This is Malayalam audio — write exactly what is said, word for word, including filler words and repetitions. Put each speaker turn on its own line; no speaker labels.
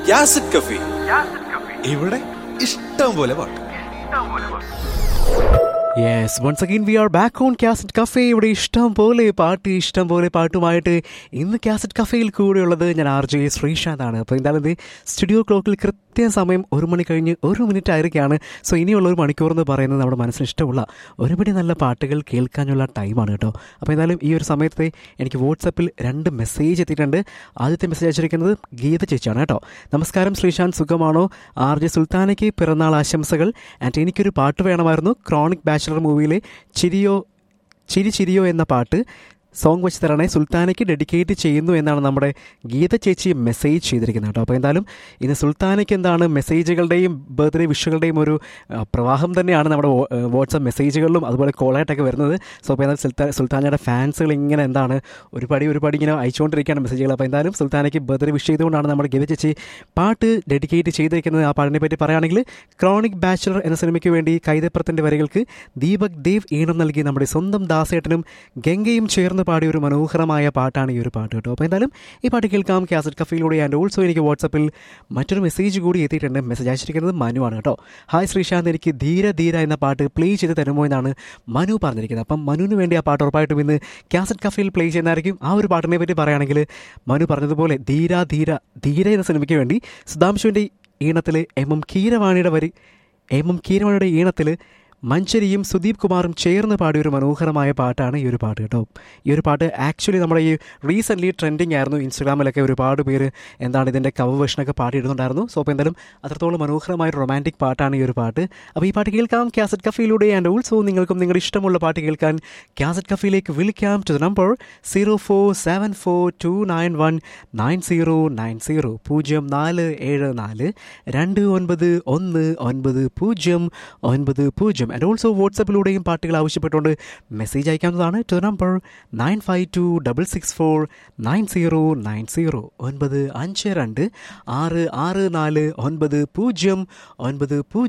യാസിഡ് കഫി.
ഇവിടെ ഇഷ്ടം പോലെ പാട്ട്.
Yes, once again V are back on cassette cafe. ഇവിടെ ഇഷ്ടം പോലെ പാട്ട്, ഇഷ്ടം പോലെ പാട്ടുമായിട്ട് ഇന്ന് കാസറ്റ് കഫേയിൽ കൂടെയുള്ളത് ഞാൻ ആർ ജെ ശ്രീശാന്താണ്. അപ്പോൾ എന്തായാലും ഇത് സ്റ്റുഡിയോ ക്ലോക്കിൽ കൃത്യം സമയം ഒരു മണി കഴിഞ്ഞ് ഒരു മിനിറ്റ് ആയിരിക്കുകയാണ്. സോ ഇനിയുള്ള ഒരു മണിക്കൂർ എന്ന് പറയുന്നത് നമ്മുടെ മനസ്സിന് ഇഷ്ടമുള്ള ഒരുപടി നല്ല പാട്ടുകൾ കേൾക്കാനുള്ള ടൈമാണ് കേട്ടോ. അപ്പോൾ എന്തായാലും ഈ ഒരു സമയത്ത് എനിക്ക് വാട്സപ്പിൽ രണ്ട് മെസ്സേജ് എത്തിയിട്ടുണ്ട്. ആദ്യത്തെ മെസ്സേജ് അയച്ചിരിക്കുന്നത് ഗീത ചേച്ചിയാണ് കേട്ടോ. നമസ്കാരം ശ്രീശാന്ത്, സുഖമാണോ? ആർ ജെ സുൽത്താനയ്ക്ക് പിറന്നാൾ ആശംസകൾ. ആൻഡ് എനിക്കൊരു പാട്ട് വേണമായിരുന്നു. ക്രോണിക് ബാച്ചിലർ മൂവിയിലെ ചിരിയോ ചിരി ചിരിയോ എന്ന പാട്ട് സോങ് വെച്ച് തരണേ, സുൽത്താനയ്ക്ക് ഡെഡിക്കേറ്റ് ചെയ്യുന്നു എന്നാണ് നമ്മുടെ ഗീത ചേച്ചി മെസ്സേജ് ചെയ്തിരിക്കുന്നത് കേട്ടോ. അപ്പോൾ എന്തായാലും ഇന്ന് സുൽത്താനയ്ക്ക് എന്താണ് മെസ്സേജുകളുടെയും ബർത്ത്ഡേ വിഷുകളുടെയും ഒരു പ്രവാഹം തന്നെയാണ് നമ്മുടെ വാട്സപ്പ് മെസ്സേജുകളിലും അതുപോലെ കോളായിട്ടൊക്കെ വരുന്നത്. സോ അപ്പോൾ എന്തായാലും സുൽത്താൻ സുൽത്താനയുടെ ഫാൻസുകൾ ഇങ്ങനെ എന്താണ് ഒരുപടി ഒരുപടി ഇങ്ങനെ അയച്ചുകൊണ്ടിരിക്കുകയാണ് മെസ്സേജുകൾ. അപ്പോൾ എന്തായാലും സുൽത്താനയ്ക്ക് ബർത്ത്ഡേ വിഷ് ചെയ്തുകൊണ്ടാണ് നമ്മുടെ ഗീത ചേച്ചി പാട്ട് ഡെഡിക്കേറ്റ് ചെയ്തിരിക്കുന്നത്. ആ പാട്ടിനെ പറ്റി പറയുകയാണെങ്കിൽ ക്രോണിക് ബാച്ചിലർ എന്ന സിനിമയ്ക്ക് വേണ്ടി കൈതപ്രത്തിൻ്റെ വരികൾക്ക് ദീപക് ദേവ് ഈണം നൽകി നമ്മുടെ സ്വന്തം ദാസേട്ടനും ഗംഗയും ചേർന്ന് പാടിയ ഒരു മനോഹരമായ പാട്ടാണ് ഈ ഒരു പാട്ട് കേട്ടോ. അപ്പോൾ എന്തായാലും ഈ പാട്ട് കേൾക്കാം കാസറ്റ് കഫയിലൂടെ. ആൻഡ് ഓൾസോ എനിക്ക് വാട്സപ്പിൽ മറ്റൊരു മെസ്സേജ് കൂടി എത്തിയിട്ടുണ്ട്. മെസ്സേജ് അയച്ചിരിക്കുന്നത് മനു ആണ് കേട്ടോ. ഹായ് ശ്രീശാന്ത്, എനിക്ക് ധീര ധീര എന്ന പാട്ട് പ്ലേ ചെയ്ത് തരുമോ എന്നാണ് മനു പറഞ്ഞിരിക്കുന്നത്. അപ്പം മനുവിന് വേണ്ടി ആ പാട്ട് ഉറപ്പായിട്ടും ഇന്ന് കാസറ്റ് കഫയിൽ പ്ലേ ചെയ്യുന്നതായിരിക്കും. ആ ഒരു പാട്ടിനെ പറ്റി പറയുകയാണെങ്കിൽ മനു പറഞ്ഞതുപോലെ ധീര ധീര ധീര എന്ന സിനിമയ്ക്ക് വേണ്ടി സുധാംശുവിൻ്റെ ഈണത്തിൽ എം എം കീരവാണിയുടെ വരി എം എം കീരവാണിയുടെ ഈണത്തിൽ മഞ്ചരിയും സുദീപ് കുമാറും ചേർന്ന് പാടിയ ഒരു മനോഹരമായ പാട്ടാണ് ഈ ഒരു പാട്ട് കേട്ടോ. ഈ ഒരു പാട്ട് ആക്ച്വലി നമ്മുടെ ഈ റീസെൻ്റ്ലി ട്രെൻഡിങ് ആയിരുന്നു. ഇൻസ്റ്റാഗ്രാമിലൊക്കെ ഒരുപാട് പേര് എന്താണ് ഇതിൻ്റെ കവർ വേർഷനൊക്കെ പാടിയിടുന്നുണ്ടായിരുന്നു. സോ അപ്പോൾ എന്തായാലും അത്രത്തോളം മനോഹരമായ റൊമാൻറ്റിക് പാട്ടാണ് ഈ ഒരു പാട്ട്. അപ്പോൾ ഈ പാട്ട് കേൾക്കാം കാസറ്റ് കഫയിലൂടെ. ആൻഡ് ഓൾസോ നിങ്ങൾക്കും നിങ്ങളുടെ ഇഷ്ടമുള്ള പാട്ട് കേൾക്കാൻ കാസറ്റ് കഫയിലേക്ക് വിളിക്കാം to the number zero four seven four to nine one nine zero nine zero പൂജ്യം നാല് ഏഴ് നാല് രണ്ട് ഒൻപത് ഒന്ന് ഒൻപത് പൂജ്യം ഒൻപത് പൂജ്യം. ആൻഡ് ഓൾസോ വാട്സപ്പിലൂടെയും പാട്ടുകൾ ആവശ്യപ്പെട്ടുകൊണ്ട് മെസ്സേജ് അയക്കാവുന്നതാണ് to number nine five to double six four nine zero nine zero ഒൻപത് അഞ്ച് രണ്ട് ആറ് ആറ് നാല് ഒൻപത് പൂജ്യം ഒൻപത് പൂജ്യം